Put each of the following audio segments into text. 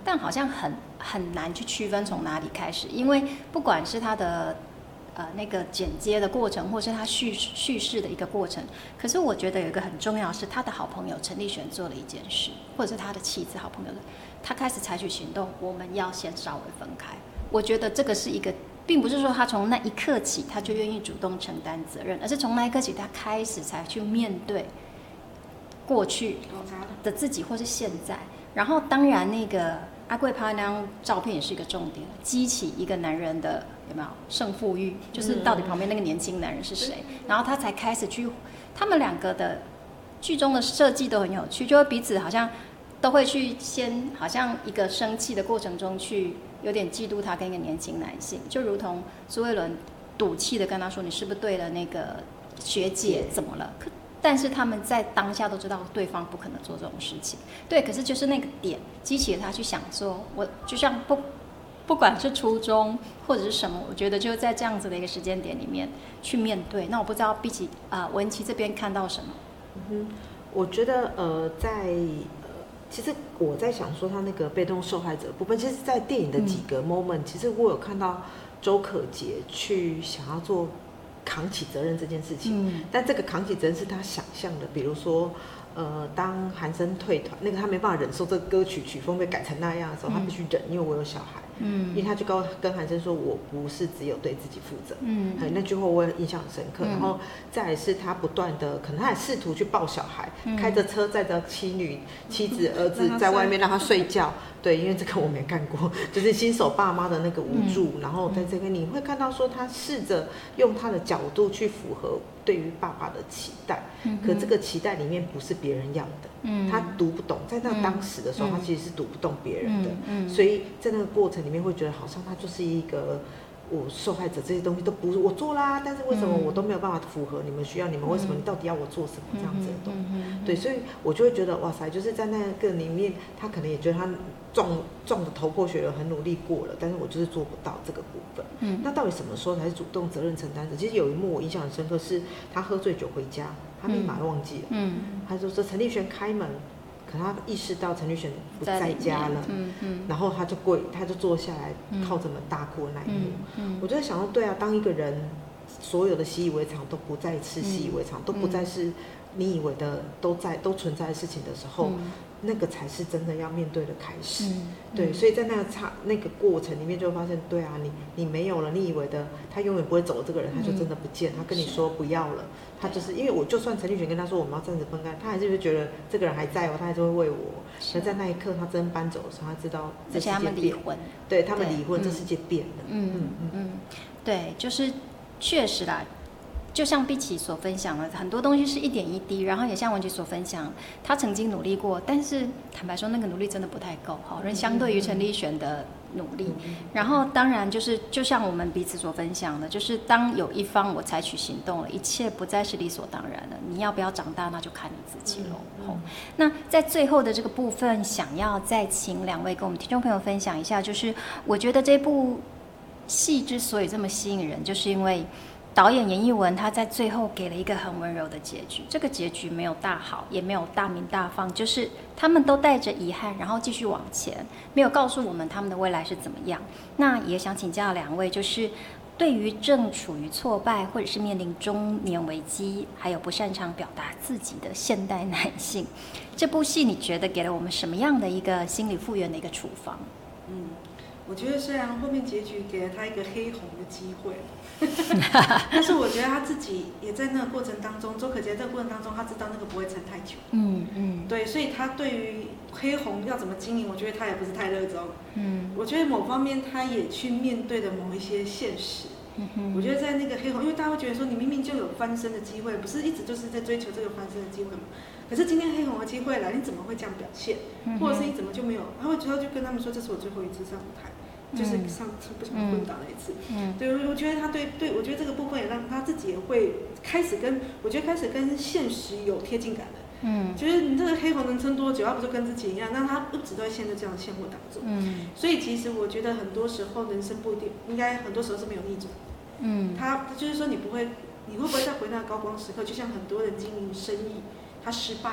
但好像很难去区分从哪里开始，因为不管是他的那个剪接的过程，或是他叙事的一个过程，可是我觉得有一个很重要是他的好朋友陈立璇做了一件事，或者是他的妻子好朋友，他开始采取行动，我们要先稍微分开。我觉得这个是一个，并不是说他从那一刻起他就愿意主动承担责任，而是从那一刻起他开始才去面对过去的自己或是现在。然后当然那个阿贵拍那张照片也是一个重点，激起一个男人的有没有胜负欲，就是到底旁边那个年轻男人是谁，然后他才开始去，他们两个的剧中的设计都很有趣，就会彼此好像都会去先好像一个生气的过程中去有点嫉妒他跟一个年轻男性，就如同苏慧伦赌气的跟他说你是不是对了那个学姐怎么了，但是他们在当下都知道对方不可能做这种事情，对，可是就是那个点激起了他去想说，我就像不管是初衷或者是什么，我觉得就在这样子的一个时间点里面去面对。那我不知道比起文琪这边看到什么？ 我觉得其实我在想说他那个被动受害者部分，其实在电影的几个 moment，其实我有看到周可杰去想要做扛起责任这件事情，但这个扛起责任是他想象的，比如说，当韩生退团，那个他没办法忍受这个歌曲曲风被改成那样的时候，他必须忍，因为我有小孩，因为他就跟韩生说，我不是只有对自己负责，那句话我也印象很深刻。然后再来是他不断的，可能他也试图去抱小孩，开着车载着妻子儿子在外面让他睡觉。对，因为这个我没看过，就是新手爸妈的那个无助，然后在这个你会看到说他试着用他的角度去符合对于爸爸的期待，可这个期待里面不是别人要的，他读不懂，在那当时的时候，他其实是读不懂别人的，所以在那个过程里面会觉得好像他就是一个。我受害者这些东西都不是我做啦，但是为什么我都没有办法符合你们需要？你们为什么？你到底要我做什么？这样子的东西，对，所以我就会觉得哇塞，就是在那个里面，他可能也觉得他撞得头破血流，很努力过了，但是我就是做不到这个部分。那到底什么时候才是主动责任承担者？其实有一幕我印象很深刻，是他喝醉酒回家，他密码忘记了，他就说陈立璇开门。可他意识到陈立璇不在家了，然后他就坐下来，靠着门大哭的那一幕，我就在想说，对啊，当一个人所有的习以为常都不再是习以为常，都不再是你以为的都存在的事情的时候，那个才是真的要面对的开始。对，所以在那个过程里面就会发现，对啊，你没有了，你以为的他永远不会走的这个人，他就真的不见，他跟你说不要了。他就是因为我就算陈立璇跟他说我们要暂时分开，他还是会觉得这个人还在哦，他还是会为我。可在那一刻他真搬走的时候，他知道这世界变了，而且他们离婚，对他们离婚，这世界变了。 对，就是确实啦。就像碧琪所分享的，很多东西是一点一滴，然后也像文琪所分享，他曾经努力过，但是坦白说，那个努力真的不太够，相对于陈立璇的努力。然后当然就像我们彼此所分享的，就是当有一方我采取行动了，一切不再是理所当然了。你要不要长大，那就看你自己喽。那在最后的这个部分，想要再请两位跟我们听众朋友分享一下，就是我觉得这部戏之所以这么吸引人，就是因为导演严艺文他在最后给了一个很温柔的结局，这个结局没有大好，也没有大鸣大放，就是他们都带着遗憾，然后继续往前，没有告诉我们他们的未来是怎么样。那也想请教两位，就是对于正处于挫败或者是面临中年危机，还有不擅长表达自己的现代男性，这部戏你觉得给了我们什么样的一个心理复原的一个处方？ 我觉得虽然后面结局给了他一个黑红的机会，但是我觉得他自己也在那个过程当中，周可杰在这个过程当中，他知道那个不会撑太久。对，所以他对于黑红要怎么经营，我觉得他也不是太热衷。我觉得某方面他也去面对了某一些现实。我觉得在那个黑红，因为大家会觉得说，你明明就有翻身的机会，不是一直就是在追求这个翻身的机会吗？可是今天黑红的机会来，你怎么会这样表现？或者是你怎么就没有？他就跟他们说，这是我最后一次上舞台。就是上次不小心昏倒那一次，对，我觉得他对，我觉得这个部分也让他自己也会开始跟现实有贴近感的，觉得你这个黑红能撑多久？他不是跟之前一样，让他一直都在陷入这样的漩涡当中，所以其实我觉得很多时候人生不一定，应该很多时候是没有逆转，他就是说你会不会再回那个高光时刻？就像很多人经营生意，他失败了。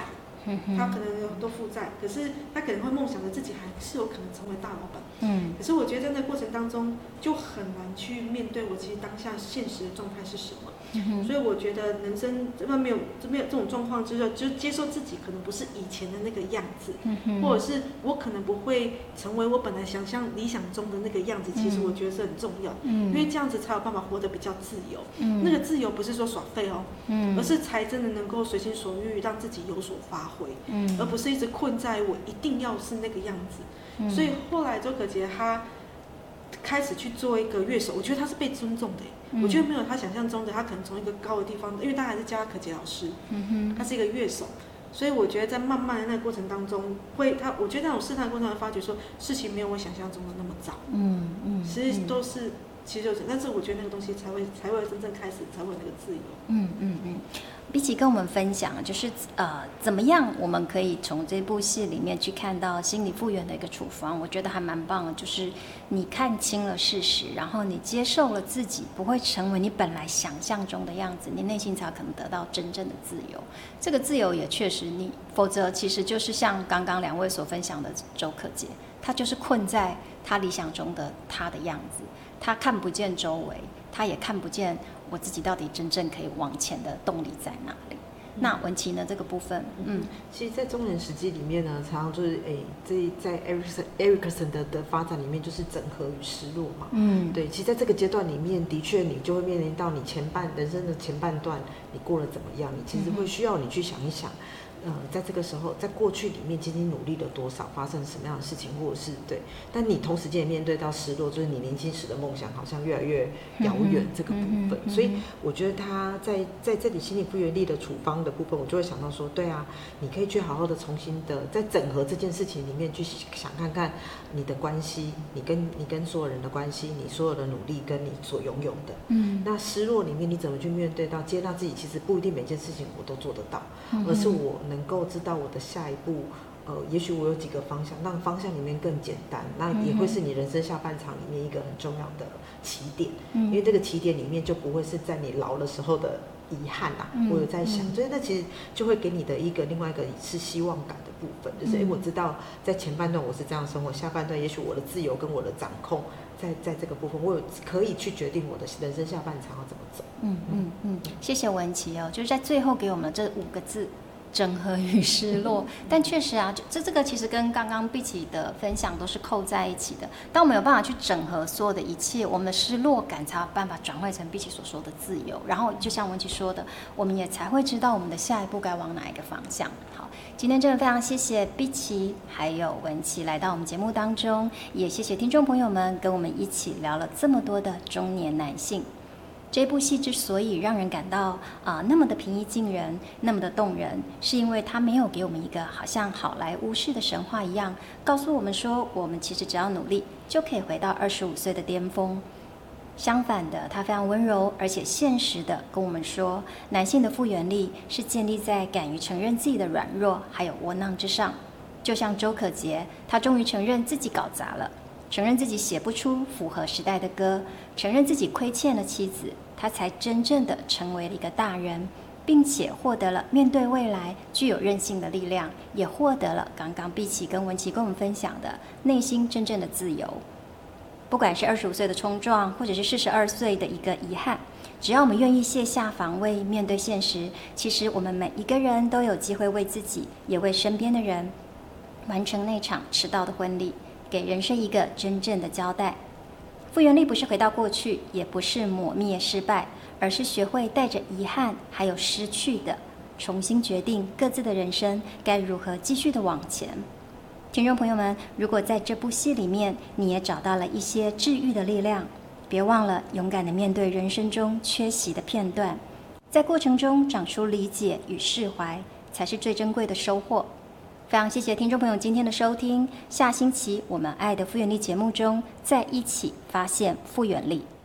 他可能有很多负债，可是他可能会梦想着自己还是有可能成为大老板。可是我觉得在那个过程当中就很难去面对我其实当下现实的状态是什么。所以我觉得人生没有这种状况之后，就接受自己可能不是以前的那个样子，或者是我可能不会成为我本来想象理想中的那个样子。其实我觉得是很重要，因为这样子才有办法活得比较自由。那个自由不是说耍废哦，而是才真的能够随心所欲，让自己有所发挥，而不是一直困在我一定要是那个样子。所以后来周可杰他开始去做一个乐手，我觉得他是被尊重的。我觉得没有他想象中的，他可能从一个高的地方，因为他还是叫他可杰老师，他是一个乐手，所以我觉得在慢慢的那个过程当中，我觉得那种试探过程中发觉说，事情没有我想象中的那么糟，其实都是但是我觉得那个东西才会真正开始，才会有那个自由。 比起跟我们分享，就是怎么样我们可以从这部戏里面去看到心理复原的一个处方，我觉得还蛮棒的。就是你看清了事实，然后你接受了自己不会成为你本来想象中的样子，你内心才可能得到真正的自由。这个自由也确实否则其实就是像刚刚两位所分享的周可杰，他就是困在他理想中的他的样子，他看不见周围，他也看不见我自己到底真正可以往前的动力在哪里。那文琪呢？这个部分， 其实，在中年时期里面呢，常常就是在 Erikson 的发展里面，就是整合与失落嘛。对，其实在这个阶段里面，的确你就会面临到你人生的前半段，你过得怎么样？你其实会需要你去想一想。在这个时候，在过去里面，其实你努力了多少，发生什么样的事情，或者是对，但你同时间也面对到失落，就是你年轻时的梦想好像越来越遥远这个部分。所以我觉得他在这里心理复原力的处方的部分，我就会想到说，对啊，你可以去好好的重新的在整合这件事情里面去想看看你的关系，你跟所有人的关系，你所有的努力跟你所拥有的。那失落里面你怎么去面对到接纳自己？其实不一定每件事情我都做得到，而是我能够知道我的下一步，也许我有几个方向，让方向里面更简单，那也会是你人生下半场里面一个很重要的起点。因为这个起点里面就不会是在你老的时候的遗憾啦。我有在想，所以那其实就会给你的另外一个是希望感的部分，就是我知道在前半段我是这样生活，下半段也许我的自由跟我的掌控在这个部分，我有可以去决定我的人生下半场要怎么走。 谢谢文琪哦，就是在最后给我们这5个字。整合与失落，但确实啊，这个其实跟刚刚碧琪的分享都是扣在一起的。当我们有办法去整合所有的一切，我们的失落感才有办法转换成碧琪所说的自由。然后就像文琪说的，我们也才会知道我们的下一步该往哪一个方向。好，今天真的非常谢谢碧琪还有文琪来到我们节目当中，也谢谢听众朋友们跟我们一起聊了这么多的中年男性。这部戏之所以让人感到那么的平易近人，那么的动人，是因为它没有给我们一个好像好莱坞式的神话一样，告诉我们说我们其实只要努力就可以回到25岁的巅峰。相反的，它非常温柔而且现实的跟我们说，男性的复原力是建立在敢于承认自己的软弱还有窝囊之上。就像周可杰，他终于承认自己搞砸了，承认自己写不出符合时代的歌，承认自己亏欠了妻子，他才真正的成为了一个大人，并且获得了面对未来具有韧性的力量，也获得了刚刚碧琪跟文琪跟我们分享的内心真正的自由。不管是25岁的冲撞，或者是42岁的一个遗憾，只要我们愿意卸下防卫，面对现实，其实我们每一个人都有机会为自己，也为身边的人完成那场迟到的婚礼，给人生一个真正的交代。复原力不是回到过去，也不是抹灭失败，而是学会带着遗憾还有失去的，重新决定各自的人生该如何继续的往前。听众朋友们，如果在这部戏里面你也找到了一些治愈的力量，别忘了勇敢的面对人生中缺席的片段，在过程中长出理解与释怀，才是最珍贵的收获。非常谢谢听众朋友今天的收听，下星期我们爱的复原力节目中再一起发现复原力。